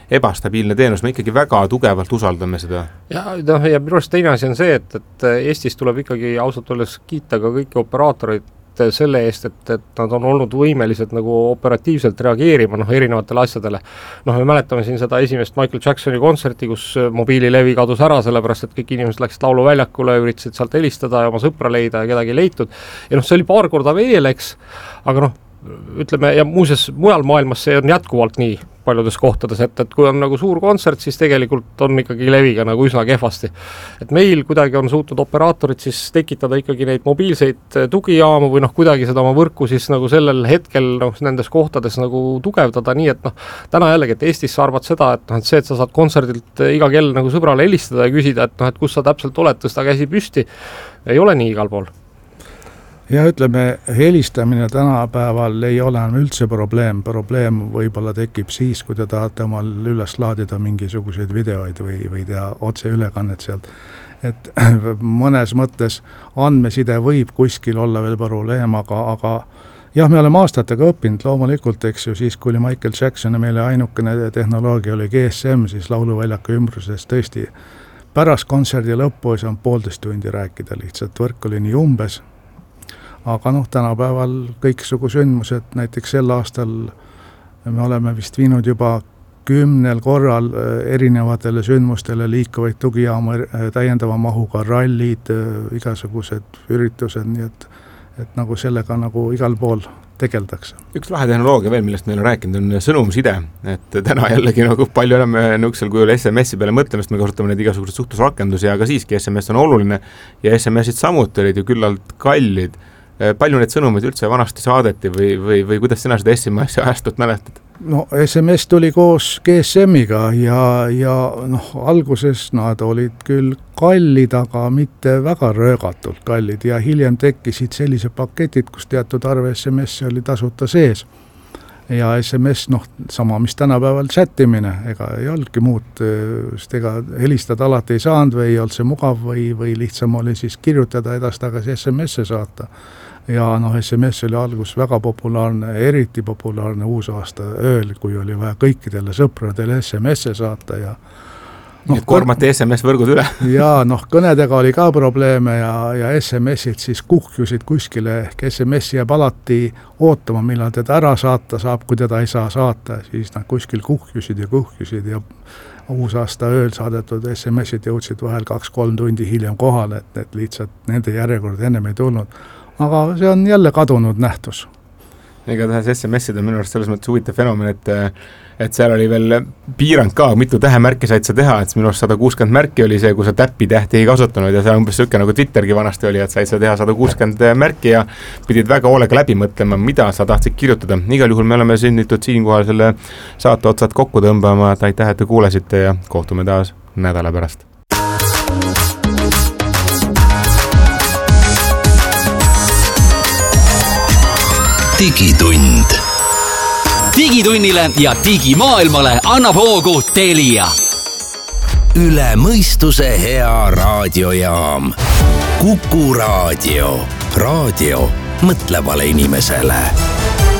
ebastabiilne teenus, me ikkagi väga tugevalt usaldame seda. Ja minu arust teine asi on see, et Eestis tuleb ikkagi ausalt olles kiita ka kõiki operaatoreid selle eest, et nad on olnud võimelised nagu operatiivselt reageerima erinevatele asjadele. Me mäletame siin seda esimest Michael Jacksoni kontserti, kus mobiililevi kadus ära, sellepärast et kõik inimesed läksid lauluväljakule, üritasid sealt helistada ja oma sõpra leida ja kedagi leitud. Ja see oli paar korda veel, eks, aga ütleme, ja muuseas mujal maailmas see on jätkuvalt nii paljudes kohtades, et kui on nagu suur kontsert, siis tegelikult on ikkagi leviga nagu üsna kehvasti. Et meil kuidagi on suutnud operaatorid siis tekitada ikkagi neid mobiilseid tugijaamu või kuidagi seda oma võrku siis nagu sellel hetkel nendes kohtades nagu tugevdada, nii et täna jällegi, et Eestis sa arvad seda, et see, et sa saad kontserdilt iga kell nagu sõbrale helistada ja küsida, et kus sa täpselt oled, tõsta käsi püsti, ei ole nii igal pool. Ja ütleme, helistamine tänapäeval ei ole üldse probleem võib-olla tekib siis, kui te tahate omal üles laadida mingisuguseid videoid või teha otse ülekannet sealt. Et mõnes mõttes andmeside võib kuskil olla veel probleem, aga jah, me oleme aastatega õppinud loomulikult, eks ju, siis kui oli Michael Jackson ja meile ainukene tehnoloogia oli GSM, siis lauluväljaku ümbruses tõesti pärast kontserdi lõppu ei saanud 1,5 tundi rääkida lihtsalt, võrk oli nii umbes. Aga tänapäeval kõiksugu sündmused, näiteks sel aastal me oleme vist viinud juba 10 korral erinevatele sündmustele liikuvaid tugijaama täiendava mahuga rallid, igasugused üritused, nii et nagu sellega nagu igal pool tegeldakse. Üks lahe tehnoloogia veel, millest meil on rääkinud, on sõnumside, et täna jällegi nagu palju enam nõuksel kujul SMS-i peale mõtlemist, me kasutame neid igasugused suhtlusrakendusi, aga siiski SMS on oluline ja SMS-id samuti olid ju küllalt kallid. Palju neid sõnumeid üldse vanasti saadeti või kuidas sina seda SMS-i ajastut mäletad? SMS tuli koos GSM-iga ja alguses nad olid küll kallid, aga mitte väga röögatult kallid ja hiljem tekkisid sellised paketid, kus teatud arv SMS oli tasuta sees. Ja SMS, sama mis tänapäeval chattimine, ega ei olnudki muud, ega helistada alati ei saanud või ei olnud see mugav või lihtsam oli siis kirjutada edasi tagasi SMS-e saata. Ja SMS oli algus väga populaarne, eriti populaarne uusaasta ööl, kui oli vaja kõikidele sõpradele SMS-e saata ja et kormati SMS-võrgud üle. Ja kõnedega oli ka probleeme ja SMS-id siis kuhjusid kuskile, ehk SMS jääb alati ootama, millal teda ära saata saab, kui teda ei saa saata, siis nad kuskil kuhjusid ja uusaasta ööl saadetud SMS-id jõudsid vahel 2-3 tundi hiljem kohale, et lihtsalt nende järjekord ennem ei tulnud. Aga see on jälle kadunud nähtus. Ega tähes SMS-id on minu arust selles mõttes huvitav fenomen, et seal oli veel piirang ka, mitu tähemärki said sa teha, et minu arust 160 märki oli see, kui sa täppi-tähti ei kasutanud ja seal umbes söke nagu Twittergi vanasti oli, et said sa teha 160 märki ja pidid väga hoolega läbi mõtlema, mida sa tahtsid kirjutada. Igal juhul me oleme sünnitud siinkohal selle saate otsad kokku tõmbama, et aitäh, et te kuulesite ja kohtume taas nädala pärast. Digitund. Digitunnile ja digimaailmale annab hoogu Telia. Üle mõistuse hea raadiojaam. Kuku Raadio. Raadio mõtlevale inimesele.